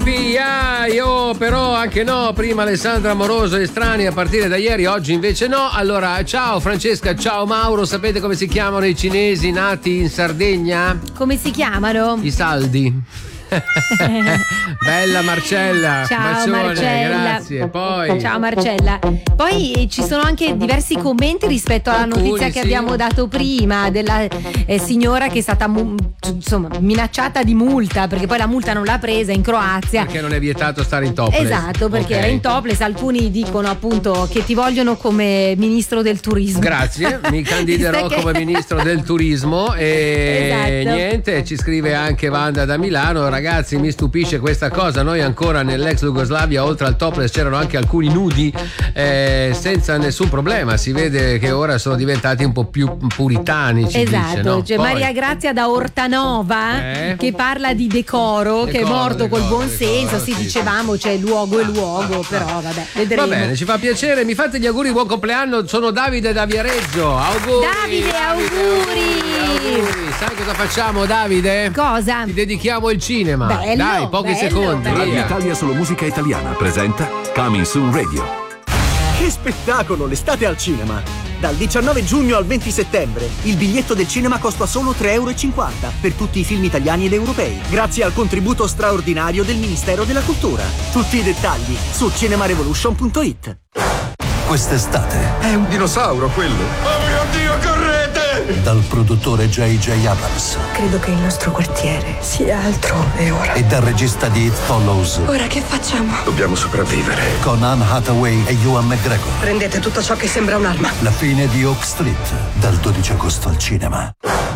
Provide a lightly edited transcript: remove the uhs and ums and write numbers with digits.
Io però anche no, prima Alessandra Amoroso e Strani a partire da ieri, oggi invece no. Allora, ciao Francesca, ciao Mauro, sapete come si chiamano i cinesi nati in Sardegna? Come si chiamano? I saldi. Bella Marcella, ciao bacione, Marcella, grazie. Poi ciao Marcella. Poi ci sono anche diversi commenti rispetto alla notizia che abbiamo dato prima della signora che è stata minacciata di multa, perché poi la multa non l'ha presa in Croazia perché non è vietato stare in topless. Esatto, perché era in topless. Alcuni dicono appunto che ti vogliono come ministro del turismo. Grazie, mi candiderò come ministro del turismo e esatto. Niente, ci scrive anche Wanda da Milano. Ragazzi, mi stupisce questa cosa, noi ancora nell'ex Jugoslavia oltre al topless c'erano anche alcuni nudi senza nessun problema, si vede che ora sono diventati un po' più puritani, ci esatto, dice, no? C'è Maria Grazia da Ortanova che parla di decoro, che è morto col buon senso, sì, dicevamo c'è luogo e luogo, però vabbè, vedremo. Va bene, ci fa piacere, mi fate gli auguri, buon compleanno, sono Davide da Viareggio, auguri. Davide, auguri. Sai cosa facciamo, Davide? Cosa? Ti dedichiamo il cinema. Bello, dai, pochi secondi. Radio Italia solo musica italiana presenta Coming Soon Radio. Che spettacolo, l'estate al cinema! Dal 19 giugno al 20 settembre il biglietto del cinema costa solo €3,50 per tutti i film italiani ed europei, grazie al contributo straordinario del Ministero della Cultura. Tutti i dettagli su cinemarevolution.it. Quest'estate è un dinosauro quello. Oh mio Dio, correte! Dal produttore J.J. Abrams. Credo che il nostro quartiere sia altrove ora. E dal regista di It Follows. Ora che facciamo? Dobbiamo sopravvivere. Con Anne Hathaway e Ewan McGregor. Prendete tutto ciò che sembra un'arma. La fine di Oak Street, dal 12 agosto al cinema.